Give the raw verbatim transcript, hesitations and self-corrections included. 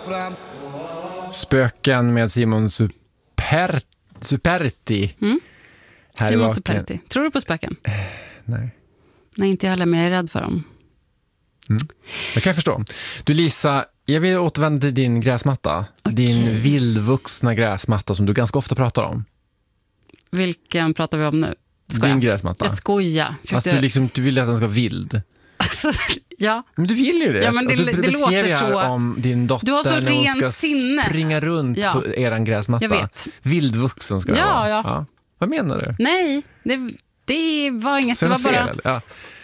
Spöken med Simon Super, Superti. Mm. Här Simon i Superti. Tror du på spöken? Nej. Nej, inte jag heller, men jag är rädd för dem. Mm. Jag kan förstå. Du Lisa, jag vill återvända till din gräsmatta. Okay. Din vildvuxna gräsmatta som du ganska ofta pratar om. Vilken pratar vi om nu? Skoja. Din gräsmatta. Jag skojar. Alltså, du, liksom, du vill att den ska vara vild. Alltså, ja. Men du vill ju det. Ja, men det, du det beskrev låter här så. om din dotter Du har så när hon ska rent sinne. springa runt Ja. på eran gräsmatta. Jag vet. Vildvuxen ska det Ja, vara. ja. Ja. Vad menar du? Nej, det, det var inget. Så Det var fel, bara... eller? Ja.